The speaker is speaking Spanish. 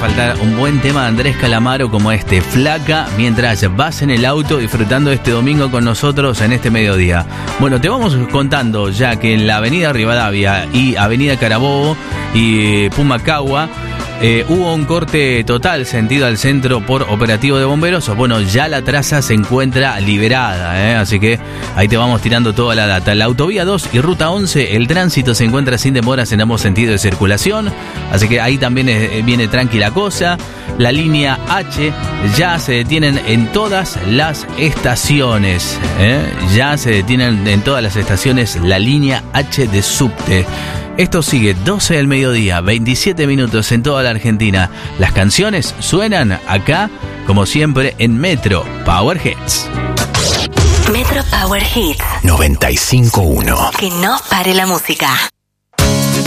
faltar un buen tema de Andrés Calamaro como este, Flaca, mientras vas en el auto disfrutando este domingo con nosotros en este mediodía. Bueno, te vamos contando ya que en la avenida Rivadavia y avenida Carabobo y Pumacagua hubo un corte total sentido al centro por operativo de bomberos. Bueno, ya la traza se encuentra liberada, así que ahí te vamos tirando toda la data. La autovía 2 y ruta 11, el tránsito se encuentra sin demoras en ambos sentidos de circulación, así que ahí también viene tranquila cosa. La línea H ya se detienen en todas las estaciones, ya se detienen en todas las estaciones la línea H de subte. Esto sigue 12 del mediodía, 27 minutos en toda la Argentina. Las canciones suenan acá, como siempre, en Metro Power Hits. Metro Power Hits 95.1. Que no pare la música.